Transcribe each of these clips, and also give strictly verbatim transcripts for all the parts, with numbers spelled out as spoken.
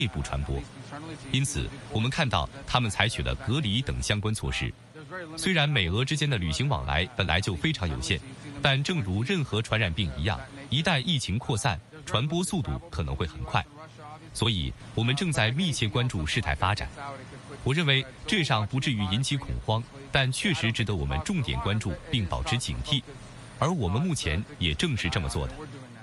内部传播。因此，我们看到他们采取了隔离等相关措施。虽然美俄之间的旅行往来本来就非常有限，但正如任何传染病一样，一旦疫情扩散，传播速度可能会很快。所以，我们正在密切关注事态发展。我认为这上不至于引起恐慌，但确实值得我们重点关注并保持警惕。而我们目前也正是这么做的。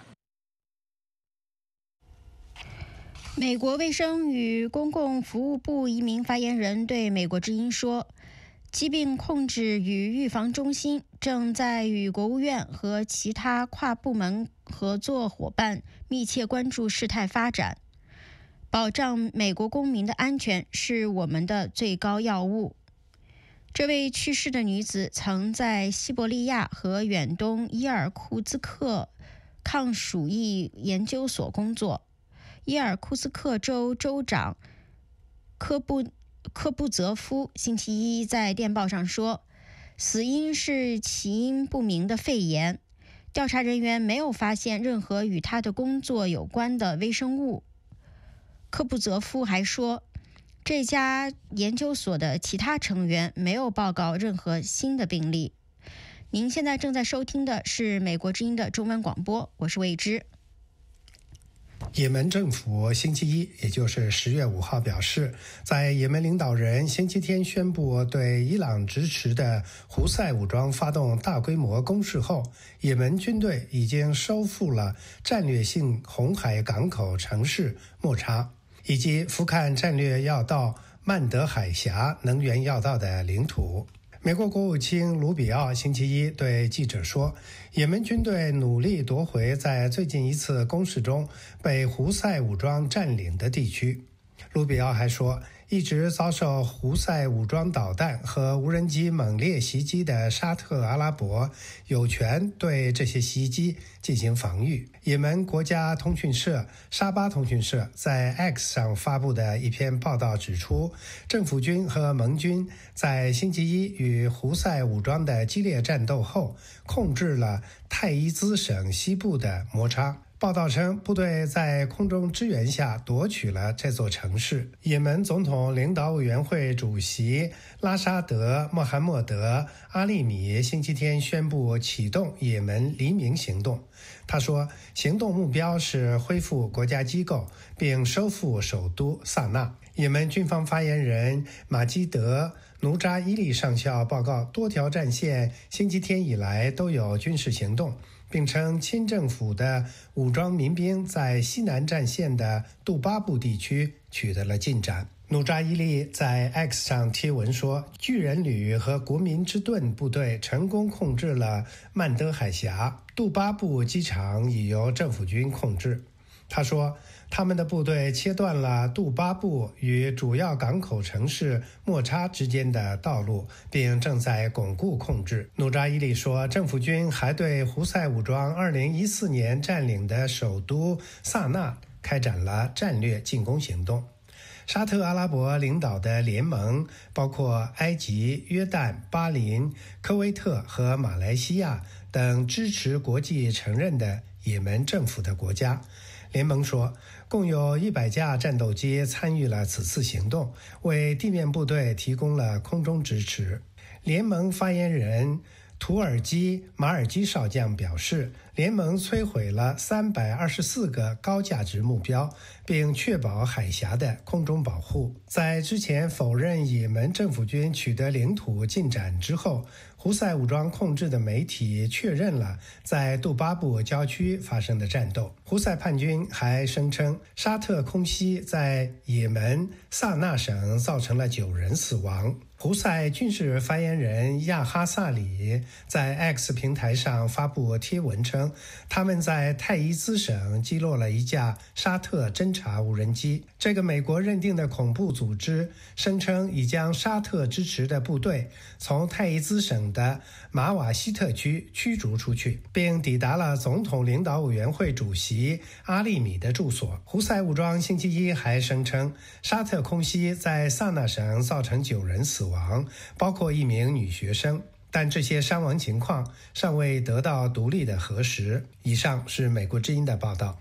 美国卫生与公共服务部一名发言人对美国之音说，疾病控制与预防中心正在与国务院和其他跨部门合作伙伴密切关注事态发展。保障美国公民的安全是我们的最高要务。这位去世的女子曾在西伯利亚和远东伊尔库兹克抗鼠疫研究所工作。伊尔库斯克州州长科布科布泽夫星期一在电报上说，死因是起因不明的肺炎，调查人员没有发现任何与他的工作有关的微生物。科布泽夫还说，这家研究所的其他成员没有报告任何新的病例。您现在正在收听的是美国之音的中文广播，我是魏之。 也门政府星期一，也就是十月五号表示，在也门领导人星期天宣布对伊朗支持的胡塞武装发动大规模攻势后，也门军队已经收复了战略性红海港口城市莫查，以及俯瞰战略要道曼德海峡能源要道的领土。美国国务卿卢比奥星期一对记者说，也门军队努力夺回在最近一次攻势中被胡塞武装占领的地区。卢比奥还说，一直遭受胡塞武装导弹和无人机猛烈袭击的沙特阿拉伯有权对这些袭击进行防御。也门国家通讯社沙巴通讯社在 X 上发布的一篇报道指出，政府军和盟军在星期一与胡塞武装的激烈战斗后，控制了泰伊兹省西部的摩查。报道称，部队在空中支援下夺取了这座城市。也门总统领导委员会主席拉沙德·穆罕默德·阿利米星期天宣布启动也门黎明行动。他说，行动目标是恢复国家机构并收复首都萨那。也门军方发言人马基德·努扎伊利上校报告，多条战线星期天以来都有军事行动，并称亲政府的武装民兵在西南战线的杜巴布地区取得了进展。努扎伊利在 X 上贴文说，巨人旅和国民之盾部队成功控制了曼德海峡，杜巴布机场已由政府军控制。他说，他们的部队切断了杜巴布与主要港口城市莫查之间的道路，并正在巩固控制。努扎伊利说，政府军还对胡塞武装二零一四年占领的首都萨那开展了战略进攻行动。沙特阿拉伯领导的联盟包括埃及、约旦、巴林、科威特和马来西亚等支持国际承认的也门政府的国家。联盟说，共有一百架战斗机参与了此次行动，为地面部队提供了空中支持。联盟发言人图尔基·马尔基少将表示，联盟摧毁了三百二十四个高价值目标，并确保海峡的空中保护。在之前否认也门政府军取得领土进展之后，胡塞武装控制的媒体确认了在杜巴布郊区发生的战斗。胡塞叛军还声称，沙特空袭在也门萨那省造成了九人死亡。胡塞军事发言人亚哈萨里在 X 平台上发布贴文称，他们在泰伊兹省击落了一架沙特侦察无人机。这个美国认定的恐怖组织声称已将沙特支持的部队从泰伊兹省的马瓦西特区驱逐出去，并抵达了总统领导委员会主席阿利米的住所。胡塞武装星期一还声称，沙特空袭在萨那省造成九人死亡，包括一名女学生，但这些伤亡情况尚未得到独立的核实。以上是美国之音的报道。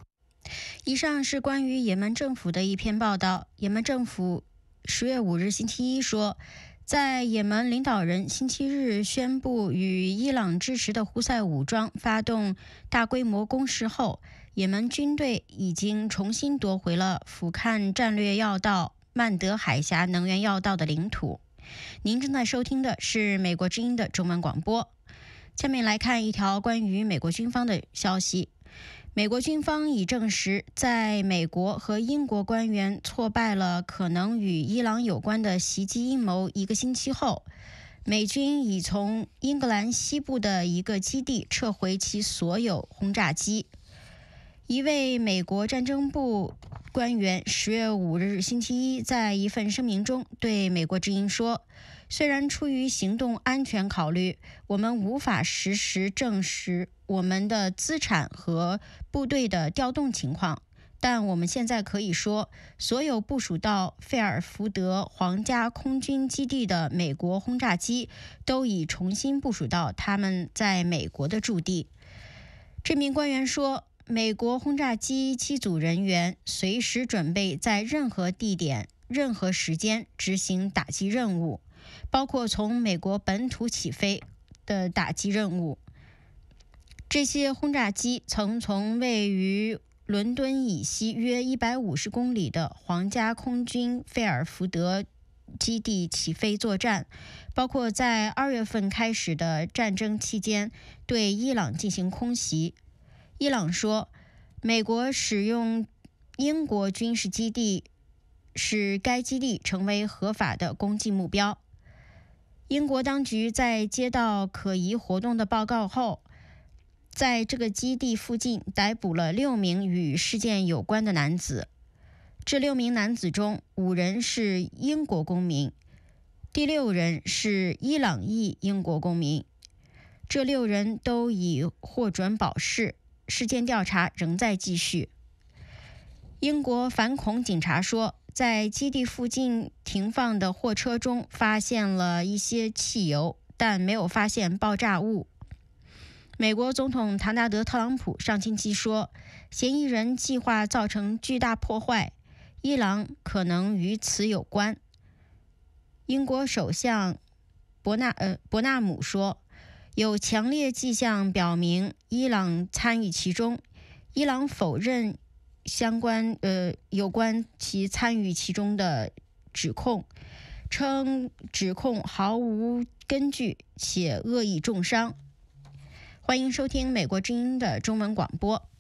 以上是关于也门政府的一篇报道。也门政府十月五日星期一说，在也门领导人星期日宣布与伊朗支持的胡塞武装发动大规模攻势后，也门军队已经重新夺回了俯瞰战略要道曼德海峡能源要道的领土。您正在收听的是美国之音的中文广播。下面来看一条关于美国军方的消息。美国军方已证实，在美国和英国官员挫败了可能与伊朗有关的袭击阴谋一个星期后，美军已从英格兰西部的一个基地撤回其所有轰炸机。一位美国战争部官员十月五日星期一在一份声明中对美国之音说，虽然出于行动安全考虑，我们无法实时证实我们的资产和部队的调动情况，但我们现在可以说，所有部署到费尔福德皇家空军基地的美国轰炸机都已重新部署到他们在美国的驻地。这名官员说，美国轰炸机机组人员随时准备在任何地点、任何时间执行打击任务，包括从美国本土起飞的打击任务。这些轰炸机曾从位于伦敦以西约一百五十公里的皇家空军费尔福德基地起飞作战，包括在二月份开始的战争期间对伊朗进行空袭。伊朗说，美国使用英国军事基地使该基地成为合法的攻击目标。英国当局在接到可疑活动的报告后，在这个基地附近逮捕了六名与事件有关的男子。这六名男子中，五人是英国公民，第六人是伊朗裔英国公民。这六人都已获准保释，事件调查仍在继续。英国反恐警察说，在基地附近停放的货车中发现了一些汽油，但没有发现爆炸物。美国总统唐纳德·特朗普上星期说，嫌疑人计划造成巨大破坏，伊朗可能与此有关。英国首相伯纳呃伯纳姆说，有强烈迹象表明伊朗参与其中，伊朗否认相关呃有关其参与其中的指控，称指控毫无根据且恶意重伤。欢迎收听美国之音的中文广播。